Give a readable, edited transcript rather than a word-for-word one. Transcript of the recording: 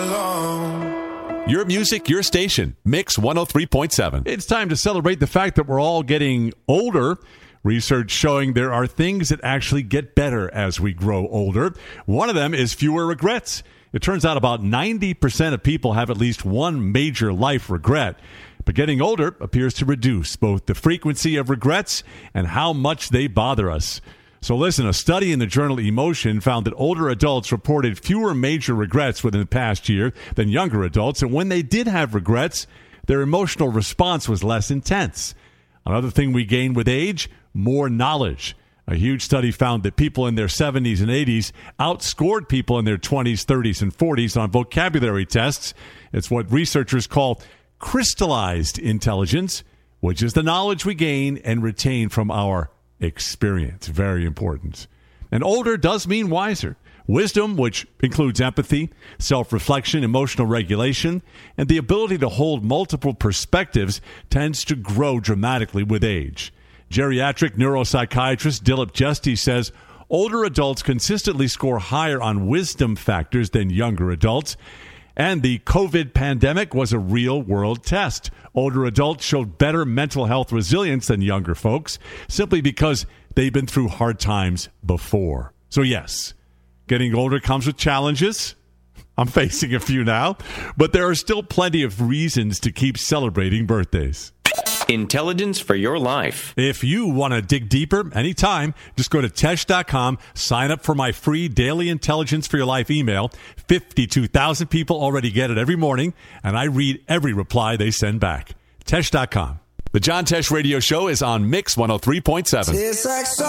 Your music, your station. Mix 103.7. It's time to celebrate the fact that we're all getting older. Research showing there are things that actually get better as we grow older. One of them is fewer regrets. It turns out about 90% of people have at least one major life regret. But getting older appears to reduce both the frequency of regrets and how much they bother us. So listen, a study in the journal Emotion found that older adults reported fewer major regrets within the past year than younger adults. And when they did have regrets, their emotional response was less intense. Another thing we gain with age, more knowledge. A huge study found that people in their 70s and 80s outscored people in their 20s, 30s, and 40s on vocabulary tests. It's what researchers call crystallized intelligence, which is the knowledge we gain and retain from our experience. Very important. And older does mean wiser. Wisdom, which includes empathy, self-reflection, emotional regulation, and the ability to hold multiple perspectives, tends to grow dramatically with age. Geriatric neuropsychiatrist Dilip Jesti says older adults consistently score higher on wisdom factors than younger adults. And the COVID pandemic was a real-world test. Older adults showed better mental health resilience than younger folks, simply because they've been through hard times before. So yes, getting older comes with challenges. I'm facing a few now, but there are still plenty of reasons to keep celebrating birthdays. Intelligence for your life. If you want to dig deeper anytime, just go to Tesh.com, sign up for my free daily Intelligence for Your Life email. 52,000 people already get it every morning, and I read every reply they send back. Tesh.com. The John Tesh Radio Show is on Mix 103.7.